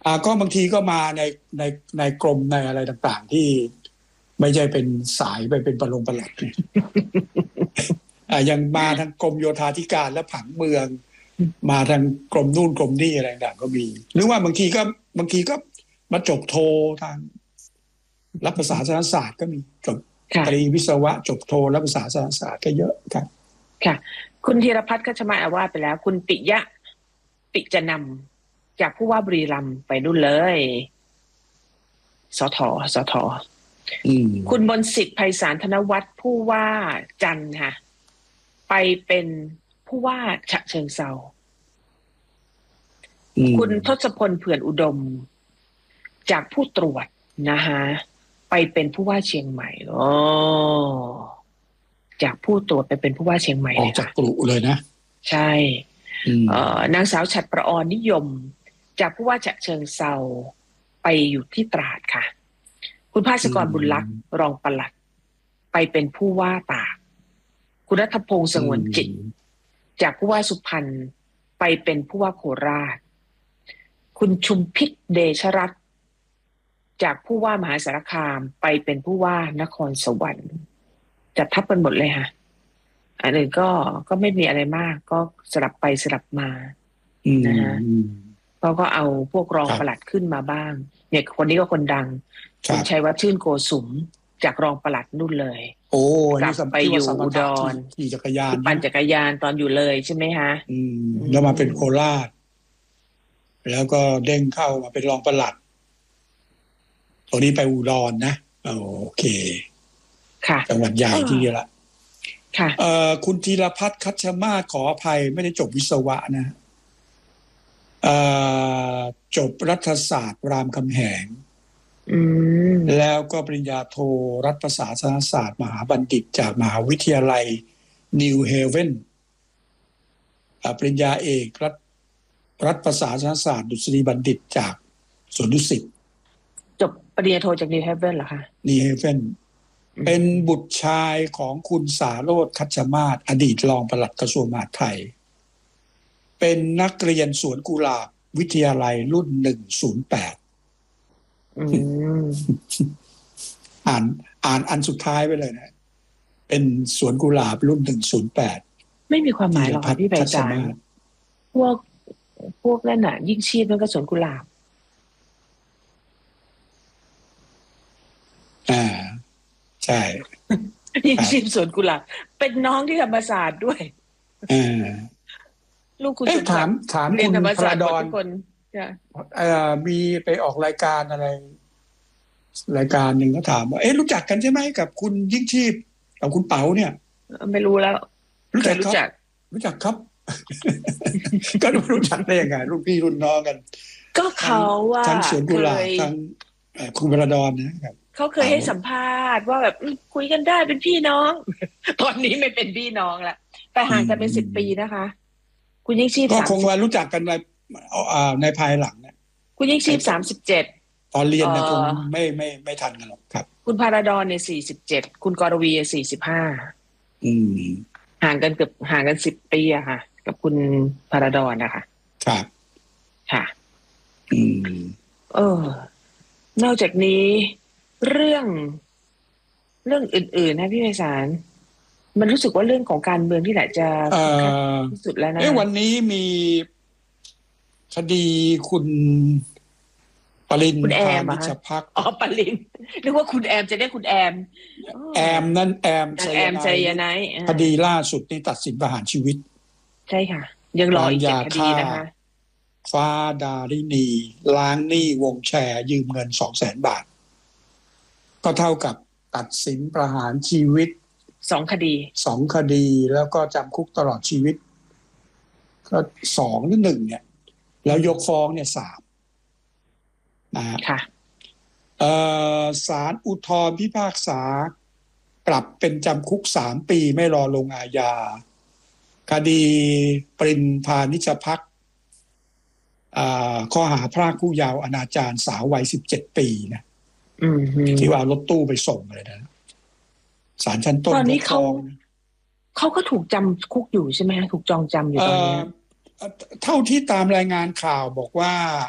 ก็บางทีก็มาในในกรมในอะไรต่างๆที่ไม่ใช่เป็นสายไปเป็นประหลัดยังมาทางกรมโยธาธิการและผังเมืองมาทางกรมนู่นกรมนี่อะไรต่างๆก็มีหรือว่าบางทีก็มาจบโททางรัฐประศาสนศาสตร์ก็มีจบตรีวิศวะจบโทรัฐประศาสนศาสตร์ก็เยอะครับค่ะคุณธีรพัฒน์คัชมาอาวาสไปแล้วคุณปิจะนำจากผู้ว่าบุรีรัมย์ไปนู่นเลยสทคุณมนต์สิทธิ์ไพศาลธนวัฒน์ผู้ว่าจันทร์ค่ะไปเป็นผู้ว่าฉะเชิงเทราคุณทศพลเผื่อนอุดมจากผู้ตรวจนะคะไปเป็นผู้ว่าเชียงใหม่จากผู้ตรวจไปเป็นผู้ว่าเชียงใหม่ออกจากกลุ่เลยนะใช่นางสาวฉัตรประออนนิยมจากผู้ว่าฉะเชิงเทราไปอยู่ที่ตราดค่ะคุณภาสกรบุญลักษณ์รองปลัดไปเป็นผู้ว่าตากคุณรัฐพงษ์สงวนจิตจากผู้ว่าสุพรรณไปเป็นผู้ว่าโคราชคุณชุมพิษเดชรัตน์จากผู้ว่ามหาสารคามไปเป็นผู้ว่านครสวรรค์จัดทับกันหมดเลยค่ะอันอื่นก็ไม่มีอะไรมากก็สลับไปสลับมานะฮะก็เอาพวกรองปลัดขึ้นมาบ้างเนี่ยคนนี้ก็คนดังคุณชัยวัฒน์ชื่นโกสุมจากรองปลัดนู่นเลยกลับไปอยู่อุดรขี่จักรยานปั่นจักรยานตอนอยู่เลยใช่ไหมคะแล้วมาเป็นโคราชแล้วก็เด้งเข้ามาเป็นรองปลัดตอนนี้ไปอุดรนะโอเคค่ะจังหวัดใหญ่ที่นี่ละค่ะคุณธีรพัฒน์คัชมาศขออภัยไม่ได้จบวิศวะนะจบรัฐศาสตร์รามคำแหงแล้วก็ปริญญาโทรัฐประศาสนศาสตร์มหาบัณฑิตจากมหาวิทยาลัยนิวเฮเว่นปริญญาเอกรัฐประศาสนศาสตร์ดุษฎีบัณฑิตจากสวนดุสิตจบปริญญาโทจากนิวเฮเว่นเหรอคะนิวเฮเว่นเป็นบุตรชายของคุณสาโรจน์คัชมาศอดีตรองปลัดกระทรวงมหาดไทยเป็นนักเรียนสวนกุหลาบวิทยาลัยรุ่น108อ่านอันสุดท้ายไปเลยนะเป็นสวนกุหลาบรุ่น108 ไม่มีความหมายหรอกพี่ไพศาลพวกนั่นน่ะยิ่งชีพมันก็สวนกุหลาบใช่ยิ่งชีพสวนกุหลาบเป็นน้องที่ธรรมศาสตร์ด้วยลูกคุณถามคุณพระดอนมีไปออกรายการอะไรรายการหนึ่งก็ถามว่ารู้จักกันใช่ไหมกับคุณยิ่งชีพกับคุณเป๋าเนี่ยไม่รู้แล้วรู้จักครับก็รู้จักได้ยังไงรุ่นพี่รุ่นน้องกันก็เขาว่าทั้งสวนกุหลาบทั้งคุณพระดอนนะครับเขาเคยให้สัมภาษณ์ว่าแบบคุยกันได้เป็นพี่น้องตอนนี้ไม่เป็นพี่น้องละแต่ห่างกันเป็น10 ปีนะคะคุณยิ่งชีพก็คงว่ารู้จักกันในภายหลังเนี่ยคุณยิ่งชีพ37 ตอนเรียนนะคงไม่ทันกันหรอกครับคุณพาราดอนเนี่ย47คุณกรวี45ห่างกัน10 ปีอะค่ะกับคุณพาราดอนนะคะครับค่ะนอกจากนี้เรื่องอื่นๆนะพี่ไพศาลมันรู้สึกว่าเรื่องของการเมืองที่แหละจะที่สุดแล้วนะวันนี้มีคดีคุณปรินพานิชภักดิ์ปรินนึกว่าคุณแอมจะได้คุณแอมนั่นแอมไซยาไนท์คดีล่าสุดนี่ตัดสินประหารชีวิตใช่ค่ะยังรออีก7 คดีนะคะฟ้าดารินีล้างหนี้วงแชร์ยืมเงิน 200,000 บาทก็เท่ากับตัดสินประหารชีวิต 2 คดีแล้วก็จำคุกตลอดชีวิตก็2 หรือ 1เนี่ยแล้วยกฟ้องเนี่ย3นะฮะศาลอุทธรณ์พิพากษากลับเป็นจำคุก3 ปีไม่รอลงอาญาคดีปรินพานิชภักดิ์ข้อหาพรากผู้เยาว์อนาจารสาววัย17 ปีนะที่ว่ารถตู้ไปส่งเลยนะศาลชั้นต้นตอนนี้เขาก็ถูกจำคุกอยู่ใช่ไหมถูกจองจำอยู่ตอนนี้เท่าที่ตามรายงานข่าวบอกว่า